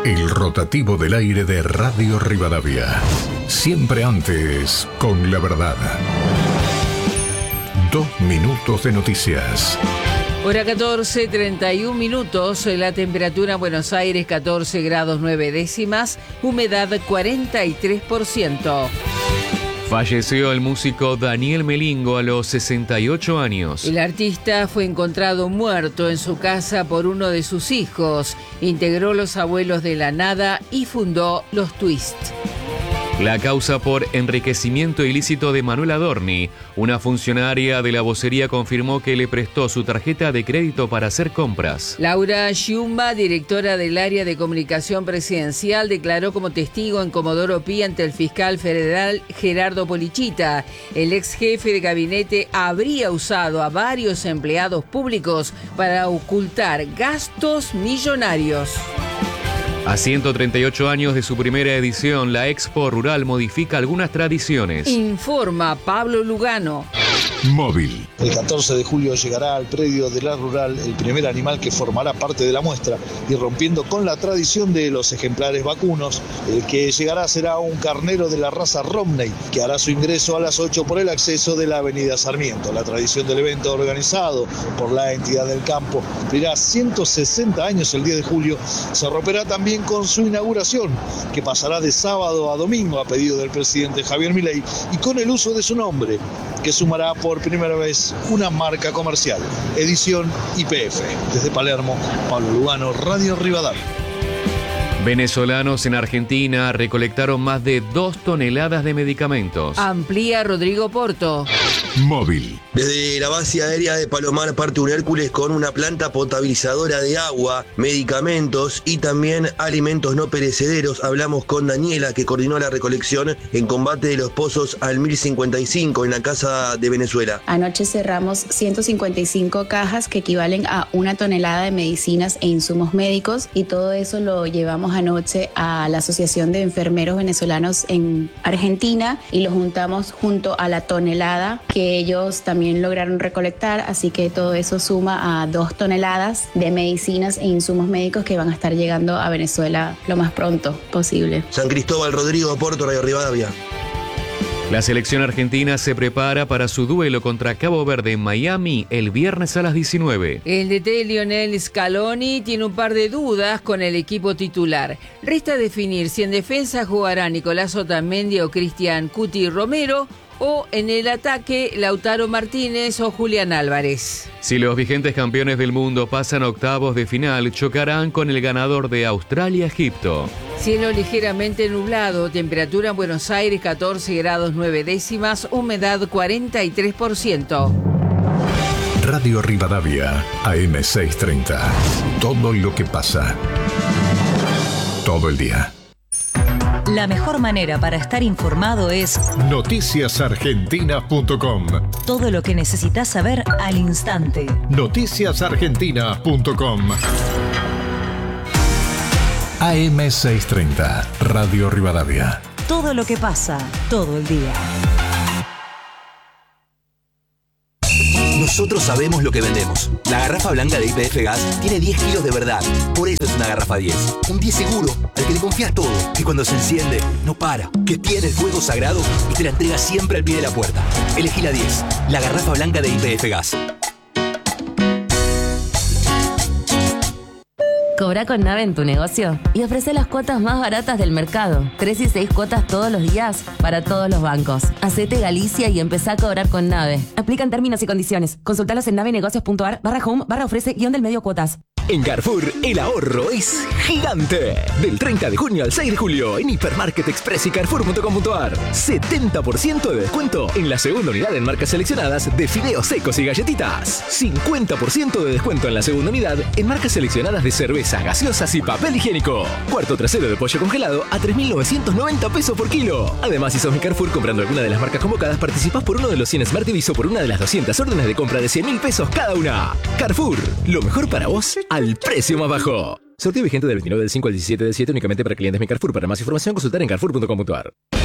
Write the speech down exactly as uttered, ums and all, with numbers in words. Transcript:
El rotativo del aire de Radio Rivadavia. Siempre antes, con la verdad. Dos minutos de noticias. Hora catorce, treinta y un minutos, la temperatura en Buenos Aires catorce grados nueve décimas, humedad cuarenta y tres por ciento. Falleció el músico Daniel Melingo a los sesenta y ocho años. El artista fue encontrado muerto en su casa por uno de sus hijos. Integró Los Abuelos de la Nada y fundó Los Twist. La causa por enriquecimiento ilícito de Manuela Dorni. Una funcionaria de la vocería confirmó que le prestó su tarjeta de crédito para hacer compras. Laura Sciumma, directora del área de comunicación presidencial, declaró como testigo en Comodoro Pi ante el fiscal federal Gerardo Polichita. El ex jefe de gabinete habría usado a varios empleados públicos para ocultar gastos millonarios. A ciento treinta y ocho años de su primera edición, la Expo Rural modifica algunas tradiciones. Informa Pablo Lugano. Móvil. El catorce de julio llegará al predio de la Rural el primer animal que formará parte de la muestra y rompiendo con la tradición de los ejemplares vacunos, el que llegará será un carnero de la raza Romney, que hará su ingreso a las ocho por el acceso de la avenida Sarmiento. La tradición del evento organizado por la entidad del campo cumplirá ciento sesenta años el diez de julio. Se romperá también con su inauguración, que pasará de sábado a domingo a pedido del presidente Javier Milei y con el uso de su nombre, que sumará por primera vez una marca comercial, Edición Y P F. Desde Palermo, Pablo Lugano, Radio Rivadavia. Venezolanos en Argentina recolectaron más de dos toneladas de medicamentos. Amplía Rodrigo Porto. Móvil. Desde la base aérea de Palomar parte un Hércules con una planta potabilizadora de agua, medicamentos y también alimentos no perecederos. Hablamos con Daniela, que coordinó la recolección en combate de los pozos al mil cincuenta y cinco en la Casa de Venezuela. Anoche cerramos ciento cincuenta y cinco cajas que equivalen a una tonelada de medicinas e insumos médicos, y todo eso lo llevamos anoche a la Asociación de Enfermeros Venezolanos en Argentina y lo juntamos junto a la tonelada que ellos también lograron recolectar, así que todo eso suma a dos toneladas de medicinas e insumos médicos que van a estar llegando a Venezuela lo más pronto posible. San Cristóbal, Rodrigo Porto, Radio Rivadavia. La selección argentina se prepara para su duelo contra Cabo Verde en Miami el viernes a las diecinueve. El D T Lionel Scaloni tiene un par de dudas con el equipo titular. Resta definir si en defensa jugará Nicolás Otamendi o Cristian Cuti Romero, o en el ataque Lautaro Martínez o Julián Álvarez. Si los vigentes campeones del mundo pasan a octavos de final, chocarán con el ganador de Australia-Egipto. Cielo ligeramente nublado, temperatura en Buenos Aires catorce grados nueve décimas, humedad cuarenta y tres por ciento. Radio Rivadavia, A M seiscientos treinta. Todo lo que pasa. Todo el día. La mejor manera para estar informado es noticias argentinas punto com. Todo lo que necesitas saber al instante. noticias argentinas punto com. A M seiscientos treinta, Radio Rivadavia. Todo lo que pasa, todo el día. Nosotros sabemos lo que vendemos. La garrafa blanca de Y P F Gas tiene diez kilos de verdad. Por eso es una garrafa diez. Un diez seguro, al que le confías todo. Que cuando se enciende, no para. Que tiene el fuego sagrado y te la entrega siempre al pie de la puerta. Elegí la diez. La garrafa blanca de Y P F Gas. Cobra con Nave en tu negocio y ofrece las cuotas más baratas del mercado. Tres y seis cuotas todos los días para todos los bancos. Hacete Galicia y empezá a cobrar con Nave. Aplican términos y condiciones. Consultalos en navenegocios.ar barra home barra ofrece guión del medio cuotas. En Carrefour, el ahorro es gigante. Del treinta de junio al seis de julio en Hipermarket Express y Carrefour punto com punto ar. setenta por ciento de descuento en la segunda unidad en marcas seleccionadas de fideos secos y galletitas. cincuenta por ciento de descuento en la segunda unidad en marcas seleccionadas de cerveza, gaseosas y papel higiénico. Cuarto trasero de pollo congelado a tres mil novecientos noventa pesos por kilo. Además, si sos mi Carrefour comprando alguna de las marcas convocadas, participás por uno de los cien Smart T Vs o por una de las doscientas órdenes de compra de cien mil pesos cada una. Carrefour, lo mejor para vos al precio más bajo. Sorteo vigente del veintinueve del cinco al diecisiete del siete únicamente para clientes Mi Carrefour. Para más información, consultar en carrefour punto com punto ar.